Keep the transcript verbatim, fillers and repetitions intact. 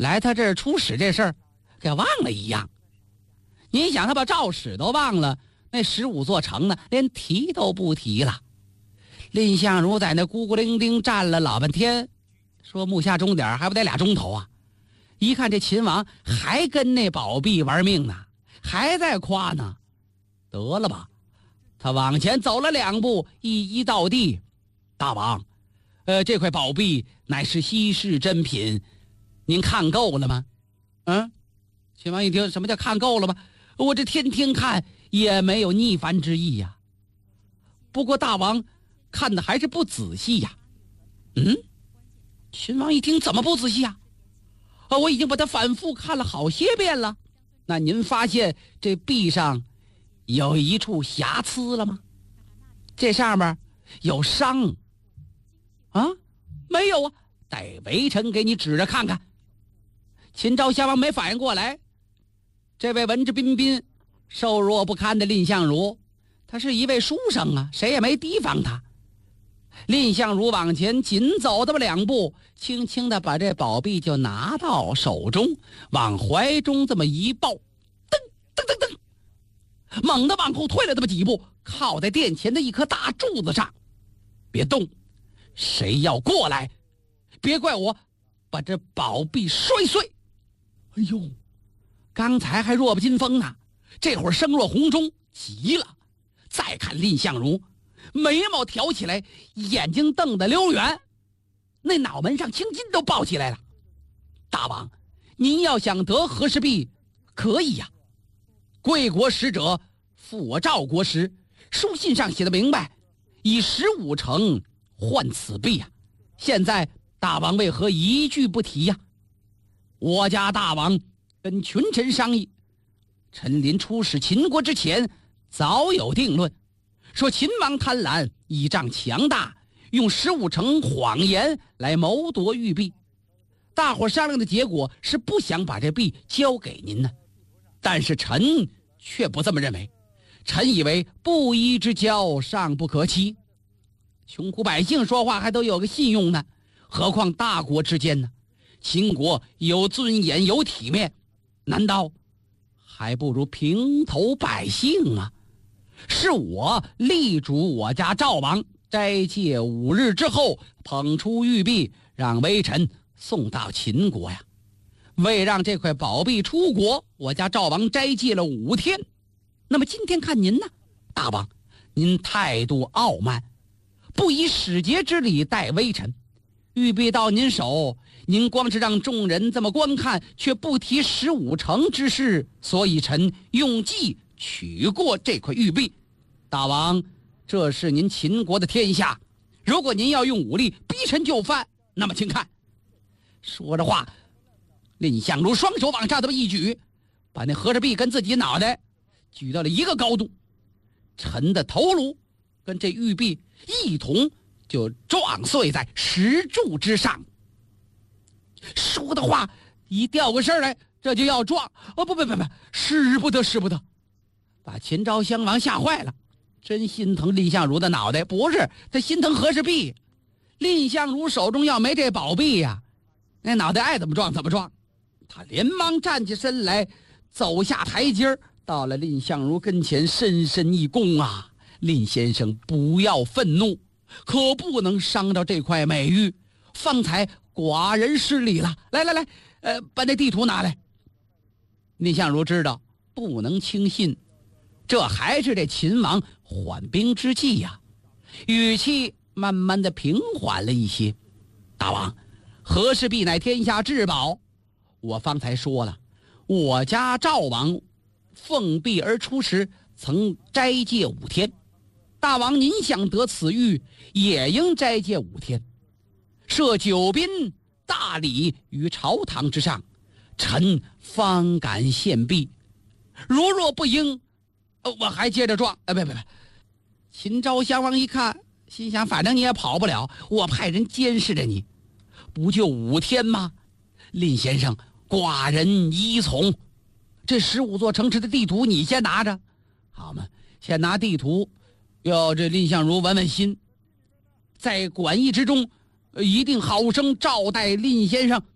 来他这儿出使这事儿给忘了一样。你想他把赵史都忘了，那十五座城呢连提都不提了。蔺相如在那孤孤零零站了老半天，说木下钟点还不得俩钟头啊。一看这秦王还跟那宝璧玩命呢，还在夸呢，得了吧。他往前走了两步，一一到地，大王，呃，这块宝璧乃是稀世珍品，您看够了吗？嗯，秦王一听，什么叫看够了吗？我这天天看也没有逆反之意呀。不过大王看的还是不仔细呀。嗯，秦王一听，怎么不仔细呀？啊，我已经把它反复看了好些遍了。那您发现这璧上有一处瑕疵了吗？这上面有伤啊？没有啊，待微臣给你指着看看。秦昭襄王没反应过来，这位文质彬彬瘦弱不堪的蔺相如，他是一位书生啊，谁也没提防他。蔺相如往前紧走这么两步，轻轻地把这宝璧就拿到手中，往怀中这么一抱，噔噔噔噔，猛地往后退了这么几步，靠在殿前的一颗大柱子上。别动，谁要过来，别怪我把这宝璧摔碎。哎呦，刚才还弱不禁风呢，这会儿声若洪钟，急了。再看蔺相如，眉毛挑起来，眼睛瞪得溜圆，那脑门上青筋都爆起来了。大王，您要想得和氏璧，可以呀、啊。贵国使者赴我赵国时，书信上写的明白，以十五城换此璧呀、啊。现在大王为何一句不提呀、啊？我家大王跟群臣商议，陈临出使秦国之前早有定论，说秦王贪婪，倚仗强大，用十五城谎言来谋夺玉璧。大伙商量的结果是不想把这璧交给您呢，但是臣却不这么认为。臣以为布衣之交尚不可欺，穷苦百姓说话还都有个信用呢，何况大国之间呢？秦国有尊严有体面，难道还不如平头百姓吗？是我力主我家赵王斋戒五日之后，捧出玉璧，让微臣送到秦国呀。为让这块宝璧出国，我家赵王斋戒了五天。那么今天看您呢，大王，您态度傲慢，不以使节之礼待微臣。玉璧到您手，您光是让众人这么观看，却不提十五城之事，所以臣用计取过这块玉璧。大王，这是您秦国的天下，如果您要用武力逼臣就范，那么请看。说着话，蔺相如双手往上这么一举，把那和氏璧跟自己脑袋举到了一个高度，臣的头颅跟这玉璧一同就撞碎在石柱之上。说的话一掉个身来，这就要撞，哦不不不不，使不得使不得，把秦昭襄王吓坏了，真心疼蔺相如的脑袋，不是他心疼和氏璧。蔺相如手中要没这宝璧呀、啊，那脑袋爱怎么撞怎么撞。他连忙站起身来，走下台阶，到了蔺相如跟前，深深一躬啊，蔺先生不要愤怒，可不能伤到这块美玉，方才寡人失礼了。来来来，呃，把那地图拿来。蔺相如知道不能轻信，这还是这秦王缓兵之计呀、啊，语气慢慢的平缓了一些。大王，和氏璧乃天下至宝，我方才说了，我家赵王奉璧而出时曾斋戒五天，大王您想得此玉，也应斋戒五天，设九宾大礼于朝堂之上，臣方敢献璧。如若不应，呃、我还接着撞。哎，别别别！秦昭襄王一看，心想，反正你也跑不了，我派人监视着你，不就五天吗？蔺先生，寡人依从。这十五座城池的地图你先拿着，好吗？先拿地图，要这蔺相如稳稳心，在馆驿之中，一定好生招待蔺先生。